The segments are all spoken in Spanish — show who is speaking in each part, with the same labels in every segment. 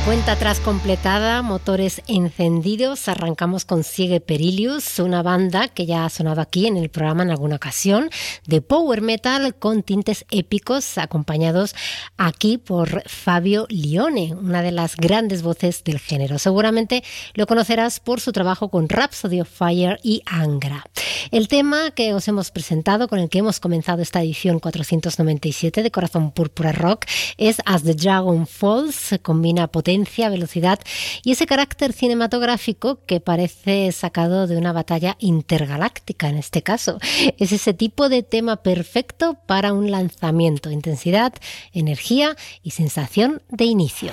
Speaker 1: Cuenta atrás completada, motores encendidos. Arrancamos con Sigue Perilius, una banda que ya ha sonado aquí en el programa en alguna ocasión, de power metal con tintes épicos, acompañados aquí por Fabio Lione, una de las grandes voces del género. Seguramente lo conocerás por su trabajo con Rhapsody of Fire y Angra. El tema que os hemos presentado, con el que hemos comenzado esta edición 497 de Corazón Púrpura Rock, es As the Dragon Falls. Combina potencia, velocidad y ese carácter cinematográfico que parece sacado de una batalla intergaláctica en este caso. Es ese tipo de tema perfecto para un lanzamiento: intensidad, energía y sensación de inicio.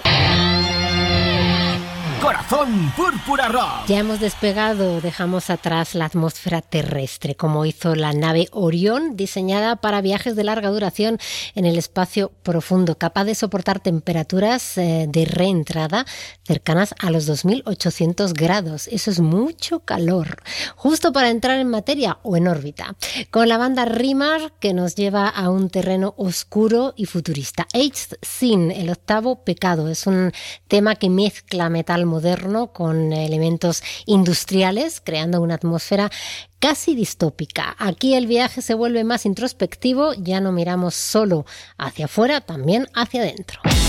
Speaker 2: Corazón Púrpura Rock.
Speaker 1: Ya hemos despegado, dejamos atrás la atmósfera terrestre, como hizo la nave Orión, diseñada para viajes de larga duración en el espacio profundo, capaz de soportar temperaturas de reentrada cercanas a los 2800 grados. Eso es mucho calor, justo para entrar en materia o en órbita. Con la banda Rimar, que nos lleva a un terreno oscuro y futurista. Eighth Sin, el octavo pecado, es un tema que mezcla metal moderno con elementos industriales, creando una atmósfera casi distópica. Aquí el viaje se vuelve más introspectivo, ya no miramos solo hacia afuera, también hacia adentro.